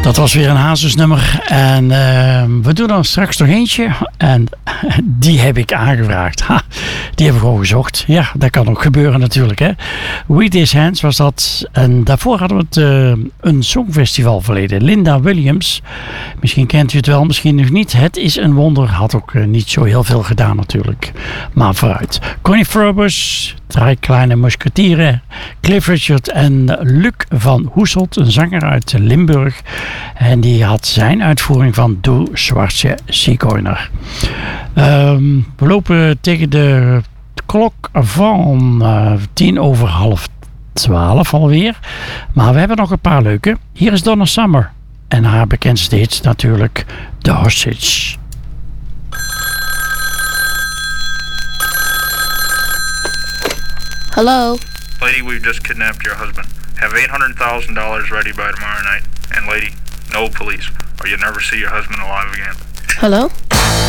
Dat was weer een Hazes-nummer. En we doen er straks nog eentje. En die heb ik aangevraagd. Die hebben we gewoon gezocht. Ja, dat kan ook gebeuren natuurlijk. Hè. We This Hands was dat. En daarvoor hadden we het een songfestival verleden. Linda Williams. Misschien kent u het wel, misschien nog niet. Het is een wonder. Had ook niet zo heel veel gedaan natuurlijk. Maar vooruit. Connie Frobus, Drie Kleine Musketieren, Cliff Richard en Luc van Hoeselt, een zanger uit Limburg. En die had zijn uitvoering van Du Schwarze Zigeuner. We lopen tegen de klok van 12:10 alweer. Maar we hebben nog een paar leuke. Hier is Donna Summer. En haar bekendste hit natuurlijk The Hostage. Hello? Lady, we've just kidnapped your husband. Have $800,000 ready by tomorrow night. And lady, no police, or you'll never see your husband alive again. Hello?